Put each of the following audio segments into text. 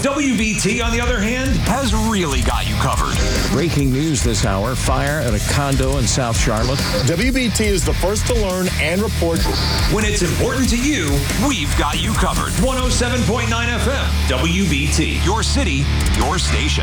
WBT, on the other hand, has really got you covered. Breaking news this hour, fire at a condo in South Charlotte. WBT is the first to learn and report. When it's important to you, we've got you covered. 107.9 FM, WBT, your city, your station.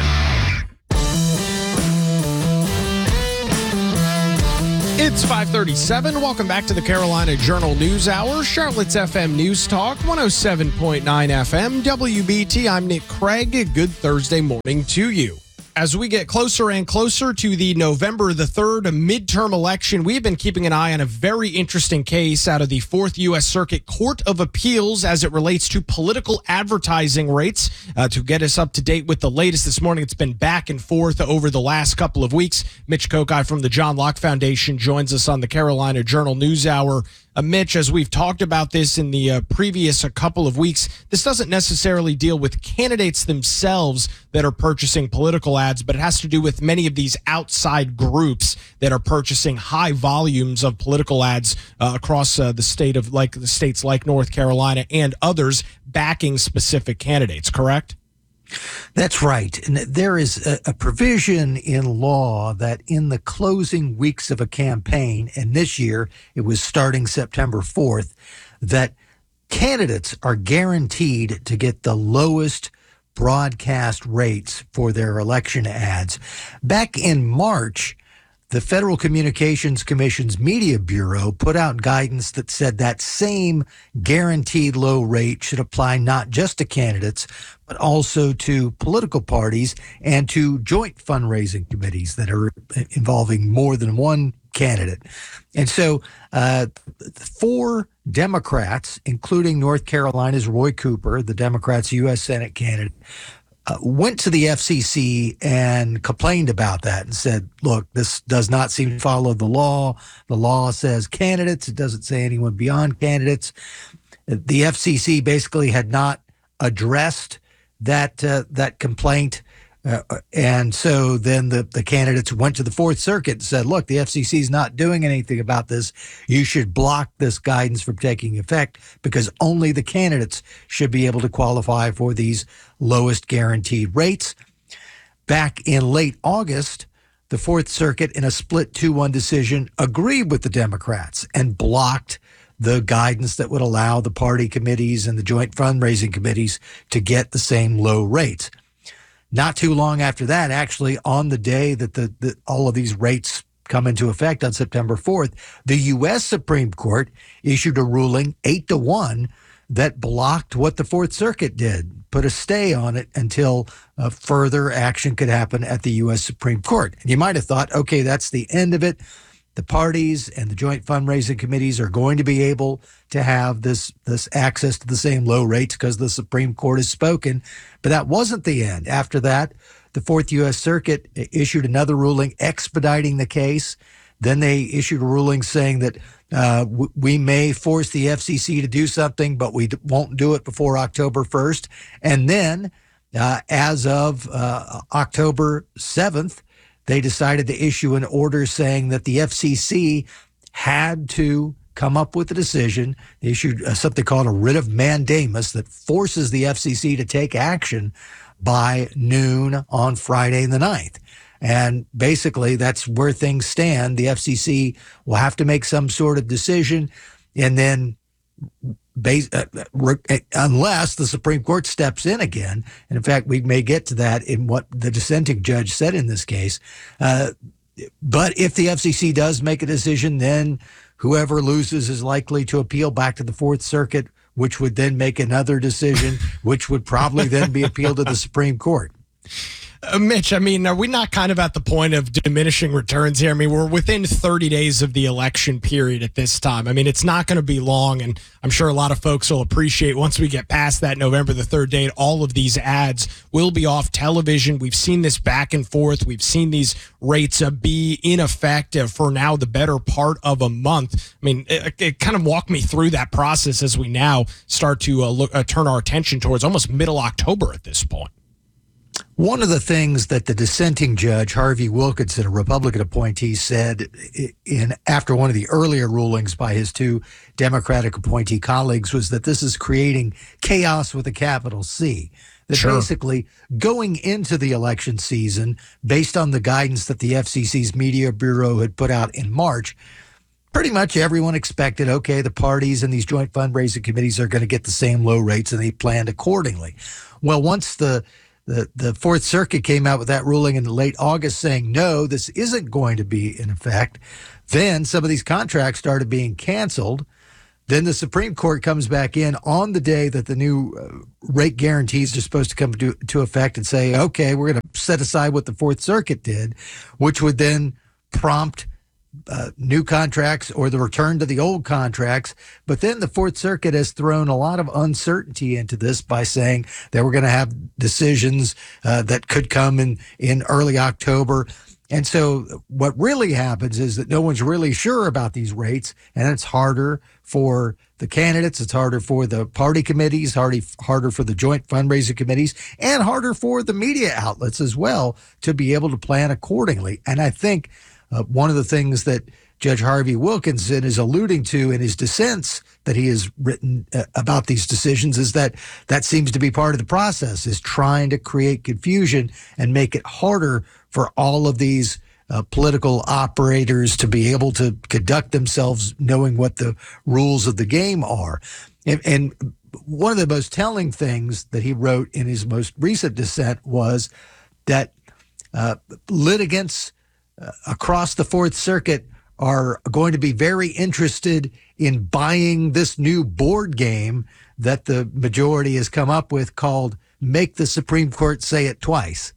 It's 5:37. Welcome back to the Carolina Journal News Hour, Charlotte's FM News Talk, 107.9 FM, WBT. I'm Nick Craig. Good Thursday morning to you. As we get closer and closer to the November the 3rd midterm election, we've been keeping an eye on a very interesting case out of the 4th U.S. Circuit Court of Appeals as it relates to political advertising rates. To get us up to date with the latest this morning, it's been back and forth over the last couple of weeks. Mitch Kokai from the John Locke Foundation joins us on the Carolina Journal News Hour. Mitch, as we've talked about this in the previous couple of weeks, this doesn't necessarily deal with candidates themselves that are purchasing political ads, but it has to do with many of these outside groups that are purchasing high volumes of political ads across the states like North Carolina and others backing specific candidates, correct? That's right. And there is a provision in law that in the closing weeks of a campaign, and this year it was starting September 4th, that candidates are guaranteed to get the lowest broadcast rates for their election ads. Back in March, the Federal Communications Commission's Media Bureau put out guidance that said that same guaranteed low rate should apply not just to candidates, but also to political parties and to joint fundraising committees that are involving more than one candidate. And so 4 Democrats, including North Carolina's Roy Cooper, the Democrats' U.S. Senate candidate, went to the FCC and complained about that and said, look, this does not seem to follow the law. The law says candidates. It doesn't say anyone beyond candidates. The FCC basically had not addressed that complaint. And so then the candidates went to the 4th Circuit and said, look, the FCC is not doing anything about this. You should block this guidance from taking effect because only the candidates should be able to qualify for these lowest guaranteed rates. Back in late August, the 4th Circuit, in a split 2-1 decision, agreed with the Democrats and blocked the guidance that would allow the party committees and the joint fundraising committees to get the same low rates. Not too long after that, actually, on the day that all of these rates come into effect on September 4th, the U.S. Supreme Court issued a ruling 8-1 that blocked what the 4th Circuit did, put a stay on it until further action could happen at the U.S. Supreme Court. And you might have thought, okay, that's the end of it. The parties and the joint fundraising committees are going to be able to have this access to the same low rates because the Supreme Court has spoken. But that wasn't the end. After that, the 4th U.S. Circuit issued another ruling expediting the case. Then they issued a ruling saying that we may force the FCC to do something, but we won't do it before October 1st. And then as of October 7th, they decided to issue an order saying that the FCC had to come up with a decision. They issued something called a writ of mandamus that forces the FCC to take action by noon on Friday the 9th. And basically, that's where things stand. The FCC will have to make some sort of decision, and then unless the Supreme Court steps in again, and in fact, we may get to that in what the dissenting judge said in this case. But if the FCC does make a decision, then whoever loses is likely to appeal back to the 4th Circuit, which would then make another decision, which would probably then be appealed to the Supreme Court. Mitch, I mean, are we not kind of at the point of diminishing returns here? I mean, we're within 30 days of the election period at this time. I mean, it's not going to be long, and I'm sure a lot of folks will appreciate once we get past that November the 3rd date, all of these ads will be off television. We've seen this back and forth. We've seen these rates be in effect for now the better part of a month. I mean, it kind of walk me through that process as we now start to turn our attention towards almost middle October at this point. One of the things that the dissenting judge, Harvey Wilkinson, a Republican appointee, said after one of the earlier rulings by his two Democratic appointee colleagues was that this is creating chaos with a capital C. That basically going into the election season, based on the guidance that the FCC's Media Bureau had put out in March, pretty much everyone expected, okay, the parties and these joint fundraising committees are going to get the same low rates, and they planned accordingly. Well, once the Fourth Circuit came out with that ruling in late August saying, no, this isn't going to be in effect, then some of these contracts started being canceled. Then the Supreme Court comes back in on the day that the new rate guarantees are supposed to come to effect and say, okay, we're going to set aside what the Fourth Circuit did, which would then prompt new contracts or the return to the old contracts. But then the Fourth Circuit has thrown a lot of uncertainty into this by saying that we're going to have decisions that could come in early October. And so what really happens is that no one's really sure about these rates, and it's harder for the candidates, it's harder for the party committees, harder for the joint fundraising committees, and harder for the media outlets as well to be able to plan accordingly. And I think one of the things that Judge Harvey Wilkinson is alluding to in his dissents that he has written about these decisions is that seems to be part of the process, is trying to create confusion and make it harder for all of these political operators to be able to conduct themselves knowing what the rules of the game are. And one of the most telling things that he wrote in his most recent dissent was that litigants across the Fourth Circuit are going to be very interested in buying this new board game that the majority has come up with called Make the Supreme Court Say It Twice.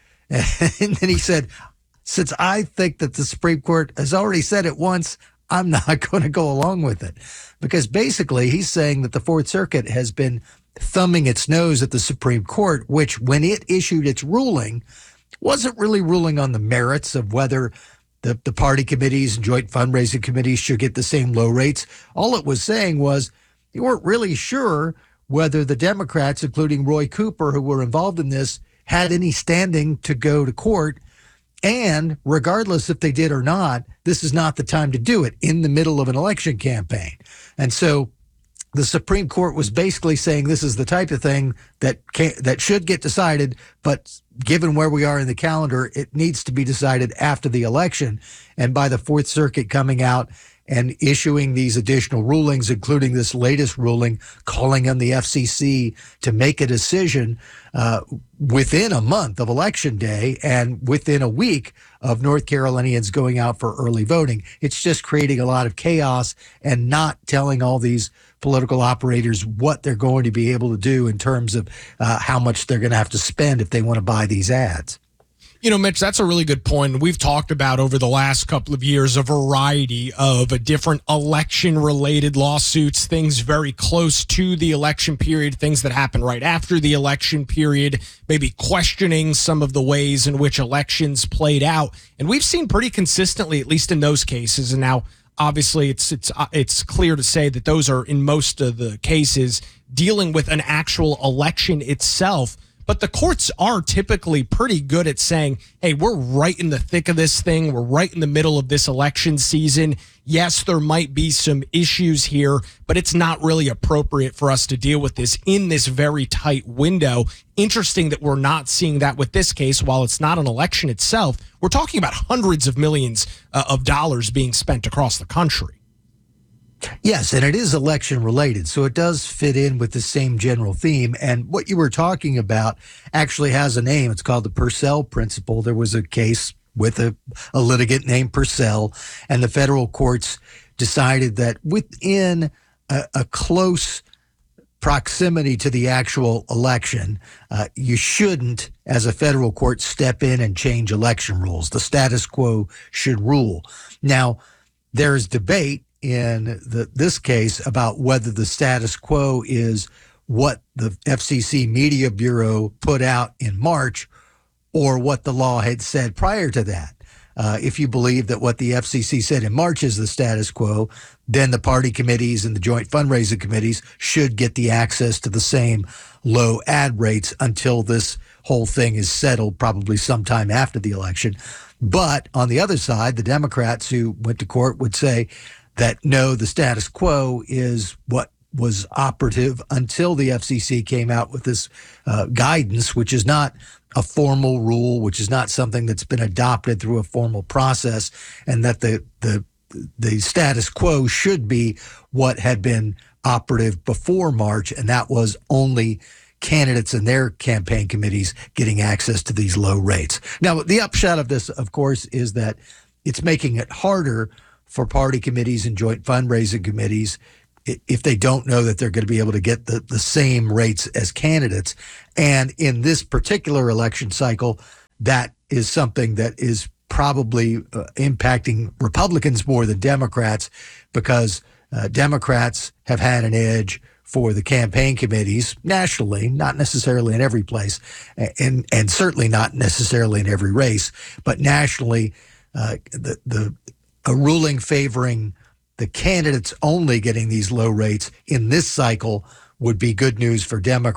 And then he said, since I think that the Supreme Court has already said it once, I'm not going to go along with it. Because basically he's saying that the Fourth Circuit has been thumbing its nose at the Supreme Court, which when it issued its ruling, wasn't really ruling on the merits of whether the party committees and joint fundraising committees should get the same low rates. All it was saying was you weren't really sure whether the Democrats, including Roy Cooper, who were involved in this, had any standing to go to court. And regardless if they did or not, this is not the time to do it in the middle of an election campaign. And so the Supreme Court was basically saying this is the type of thing that should get decided, but given where we are in the calendar, it needs to be decided after the election. And by the Fourth Circuit coming out and issuing these additional rulings, including this latest ruling calling on the FCC to make a decision within a month of Election Day and within a week of North Carolinians going out for early voting. It's just creating a lot of chaos and not telling all these political operators what they're going to be able to do in terms of how much they're going to have to spend if they want to buy these ads. You know, Mitch, that's a really good point. We've talked about over the last couple of years a variety of different election-related lawsuits, things very close to the election period, things that happen right after the election period, maybe questioning some of the ways in which elections played out. And we've seen pretty consistently, at least in those cases, and now obviously it's clear to say that those are in most of the cases dealing with an actual election itself. But the courts are typically pretty good at saying, hey, we're right in the thick of this thing. We're right in the middle of this election season. Yes, there might be some issues here, but it's not really appropriate for us to deal with this in this very tight window. Interesting that we're not seeing that with this case. While it's not an election itself, we're talking about hundreds of millions of dollars being spent across the country. Yes, and it is election related, so it does fit in with the same general theme. And what you were talking about actually has a name. It's called the Purcell Principle. There was a case with a litigant named Purcell, and the federal courts decided that within a close proximity to the actual election, you shouldn't, as a federal court, step in and change election rules. The status quo should rule. Now, there's debate in this case about whether the status quo is what the FCC Media Bureau put out in March or what the law had said prior to that. if you believe that what the FCC said in March is the status quo, then the party committees and the joint fundraising committees should get the access to the same low ad rates until this whole thing is settled, probably sometime after the election. But on the other side, the Democrats who went to court would say that no, the status quo is what was operative until the FCC came out with this guidance, which is not a formal rule, which is not something that's been adopted through a formal process, and that the status quo should be what had been operative before March, and that was only candidates and their campaign committees getting access to these low rates. Now, the upshot of this, of course, is that it's making it harder for party committees and joint fundraising committees if they don't know that they're going to be able to get the same rates as candidates. And in this particular election cycle, that is something that is probably impacting Republicans more than Democrats, because Democrats have had an edge for the campaign committees nationally, not necessarily in every place, and certainly not necessarily in every race, but nationally, a ruling favoring the candidates only getting these low rates in this cycle would be good news for Democrats.